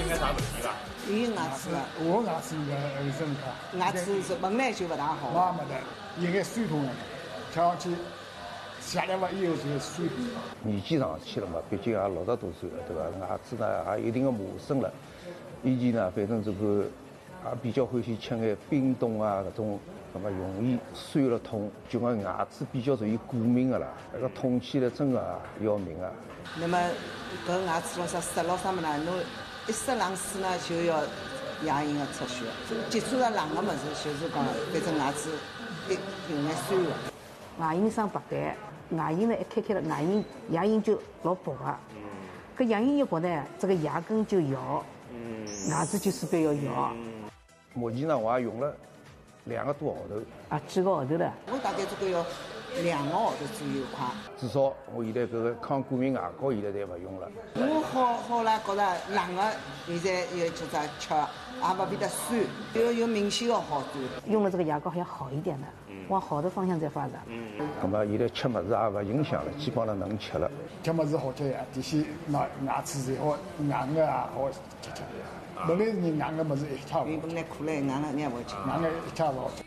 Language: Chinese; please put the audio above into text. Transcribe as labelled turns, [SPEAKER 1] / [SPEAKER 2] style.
[SPEAKER 1] 应该啥问题吧？
[SPEAKER 2] 有牙齿了，
[SPEAKER 3] 我牙齿应该还是很好。
[SPEAKER 2] 牙齿是本来就不大好。
[SPEAKER 3] 那没得，应该酸痛的，吃上去下来了以后就是酸。
[SPEAKER 4] 年纪上去了嘛，毕竟也60多岁了，对吧？牙齿呢也有一定的磨损了。以前呢，反正这个也比较欢喜吃眼冰冻啊，搿种那么容易酸了痛，就讲牙齿比较容易过敏的啦。那个痛起来真的要命啊！
[SPEAKER 2] 那么搿牙齿咯啥塞咯啥么呢？侬一塞冷水呢，就要牙龈的出血。接触到冷的么子，就是讲反正牙齿有眼酸的。
[SPEAKER 5] 牙龈生白斑，牙龈呢一开了，牙龈就老薄啊。搿牙龈一薄呢，这个牙根就摇，牙齿就势必要摇。
[SPEAKER 4] 目前呢，我也用了2个多号头
[SPEAKER 5] 啊，几个号头了。
[SPEAKER 2] 我大概这个要2个号头左右快。
[SPEAKER 4] 至少我现在搿个抗过敏牙膏现在侪勿用了。
[SPEAKER 2] 我好了，觉着冷的现在又吃也不变得酸，有明显的好转。
[SPEAKER 5] 用了这个牙膏还要好一点的，往好的方向在发展。
[SPEAKER 4] 那么现在吃物事也勿影响了，基本上能吃了。
[SPEAKER 3] 吃物事好吃呀，这些牙齿最好硬的也好吃吃。本来你硬的物事一吃勿好，
[SPEAKER 2] 本来苦嘞硬的你也不会吃，
[SPEAKER 3] 硬的一吃勿好吃。